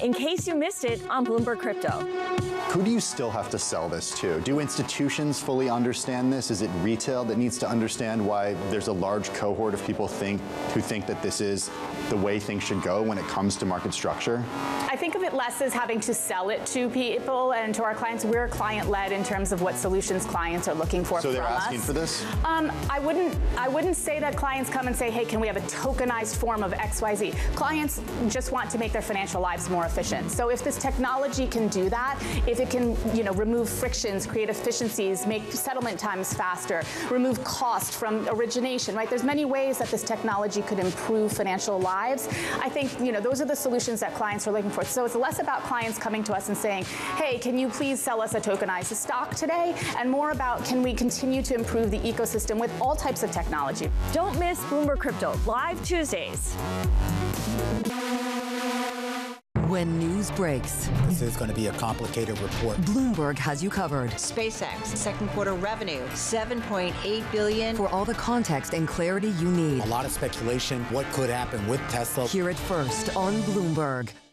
in case you missed it on Bloomberg Crypto. Who do you still have to sell this to? Do institutions fully understand this? Is it retail that needs to understand why there's a large cohort of people who think that this is the way things should go when it comes to market structure? I think of it less as having to sell it to people and to our clients. We're client-led in terms of what solutions clients are looking for. So they're asking for this? I wouldn't say that clients come and say, hey, can we have a tokenized form of XYZ? Clients just want to make their financial lives more efficient. So if this technology can do that, if it can, remove frictions, create efficiencies, make settlement times faster, remove cost from origination, right? There's many ways that this technology could improve financial lives. I think, those are the solutions that clients are looking for. So it's less about clients coming to us and saying, hey, can you please sell us a tokenized stock today? And more about, can we continue to improve the ecosystem with all types of technology? Don't miss Bloomberg Crypto, live Tuesdays. When news breaks, this is going to be a complicated report. Bloomberg has you covered. SpaceX, second quarter revenue, $7.8 billion. For all the context and clarity you need. A lot of speculation, what could happen with Tesla. Hear it first on Bloomberg.